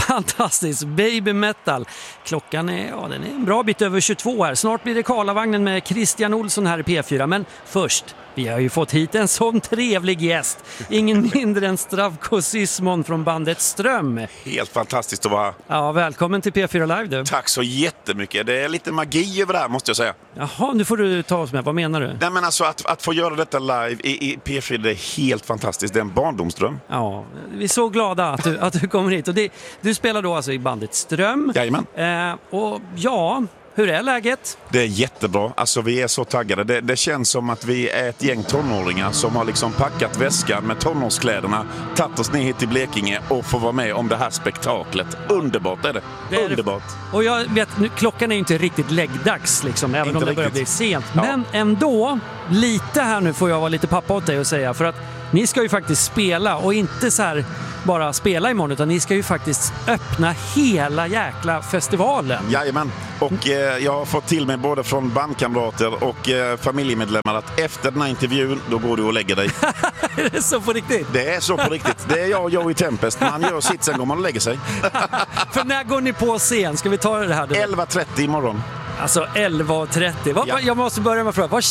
Fantastiskt, baby metal. Klockan är, den är en bra bit över 22 här. Snart blir det Karlavagnen med Christian Olsson här i P4. Men först, vi har ju fått hit en sån trevlig gäst. Ingen mindre än Zdravko Sismon från bandet Ström. Helt fantastiskt att vara här. Ja, välkommen till P4 Live du. Tack så jättemycket. Det är lite magi över det här måste jag säga. Jaha, nu får du ta oss med. Vad menar du? Nej men alltså att få göra detta live i P4, det är helt fantastiskt. Det är en barndomsdröm. Ja, vi är så glada att du kommer hit. Och du spelar då alltså i bandet Ström. Jajamän. Och ja, hur är läget? Det är jättebra. Alltså vi är så taggade. Det känns som att vi är ett gäng tonåringar som har liksom packat väskan med tonårskläderna, tagit oss ner hit till Blekinge och får vara med om det här spektaklet. Underbart är det. Underbart. Och jag vet, klockan är inte riktigt läggdags liksom, även om det börjar bli sent. Ja. Men ändå, lite här nu får jag vara lite pappa åt dig och säga, för att ni ska ju faktiskt spela och inte så här bara spela imorgon, utan ni ska ju faktiskt öppna hela jäkla festivalen. Jajamän, och jag har fått till mig både från bandkamrater och familjemedlemmar att efter den här intervjun, då går du och lägger dig. Är det så på riktigt? Det är så på riktigt. Det är jag och Joey Tempest. Man gör sitt, sen går man och lägger sig. För när går ni på scen? Ska vi ta det här? 11.30 imorgon. Alltså 11.30. Ja. Jag måste börja med att fråga, vad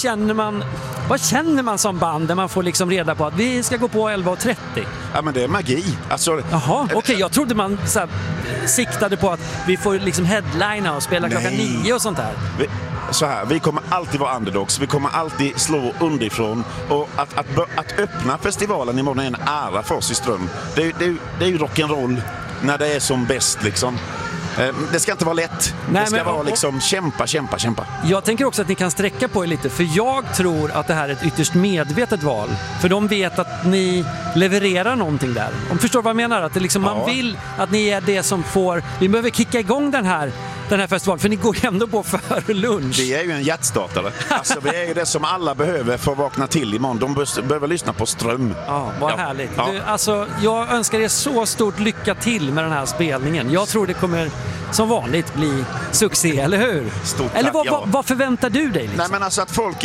känner man som band där man får liksom reda på att vi ska gå på 11.30? Ja, men det är magi. Alltså, jaha, okej. Jag trodde man så här, siktade på att vi får liksom headlina och spela klockan 9 och sånt där. Vi kommer alltid vara underdogs. Vi kommer alltid slå underifrån. Och att öppna festivalen imorgon är en ära för oss i Ström. Det är ju rock'n'roll när det är som bäst liksom. Det ska inte vara lätt. Nej, det ska vara liksom kämpa. Jag tänker också att ni kan sträcka på er lite, för jag tror att det här är ett ytterst medvetet val. För de vet att ni levererar någonting där. Om förstår vad jag menar? Att det liksom, man vill att ni är det som får... Vi behöver kicka igång den här festivalen, för ni går ändå på för lunch. Det är ju en hjärtstartare. Alltså vi är ju det som alla behöver för att vakna till imorgon. De behöver lyssna på Ström. Ja, vad härligt. Ja. Du, alltså, jag önskar er så stort lycka till med den här spelningen. Jag tror det kommer som vanligt bli succé, eller hur? Stort eller tack, vad förväntar du dig? Liksom? Nej, men alltså att folk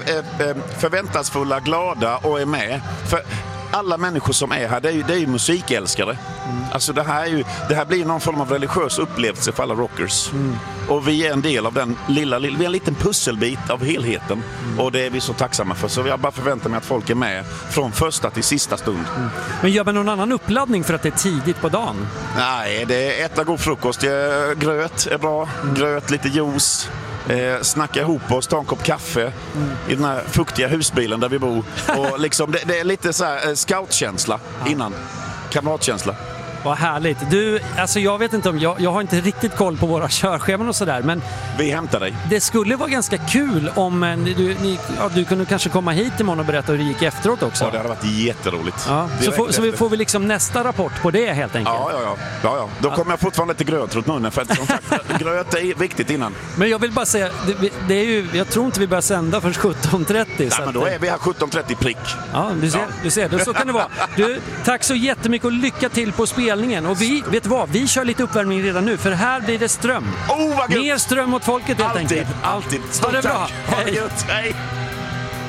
är förväntansfulla, glada och är med. För alla människor som är här, det är ju musikälskare. Alltså det här blir någon form av religiös upplevelse för alla rockers. Och vi är en del av den vi är en liten pusselbit av helheten. Och det är vi så tacksamma för. Så jag bara förväntar mig att folk är med från första till sista stund. Men gör man någon annan uppladdning för att det är tidigt på dagen? Nej, det är äta god frukost. Gröt är bra. Gröt, lite juice. Snacka ihop oss, ta en kopp kaffe i den här fuktiga husbilen där vi bor. Och liksom, det är lite så här scoutkänsla innan. Kamratkänsla. Vad härligt. Du, alltså jag vet inte om jag har inte riktigt koll på våra körscheman och sådär, men vi hämtar dig. Det skulle vara ganska kul om du kunde kanske komma hit imorgon och berätta hur det gick efteråt också. Ja, det hade varit jätteroligt. Ja. Så vi får vi liksom nästa rapport på det helt enkelt. Ja. Då kommer jag fortfarande lite gröt runt munnen, för att som sagt, gröt är viktigt innan. Men jag vill bara säga, det är ju, jag tror inte vi börjar sända för 17.30. Nej, men då är vi här 17.30 prick. Ja, du ser. Så kan det vara. Du, tack så jättemycket och lycka till på spelningen. Och vet du vad? Vi kör lite uppvärmning redan nu, för här blir det ström. Vad mer ström åt folket helt enkelt. Alltid. Ha det bra. Hej.